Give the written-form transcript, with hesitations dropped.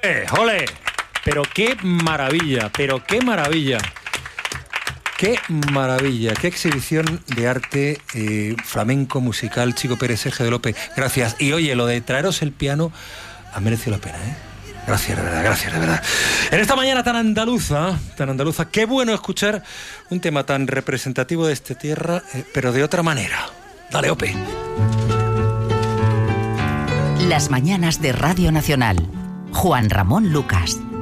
¡Ole! Pero qué maravilla, qué maravilla, qué exhibición de arte flamenco, musical, Chico Pérez, Sergio de López, gracias. Y oye, lo de traeros el piano ha merecido la pena, ¿eh? Gracias, de verdad. En esta mañana tan andaluza, qué bueno escuchar un tema tan representativo de esta tierra, pero de otra manera. Dale, Ope. Las mañanas de Radio Nacional. Juan Ramón Lucas.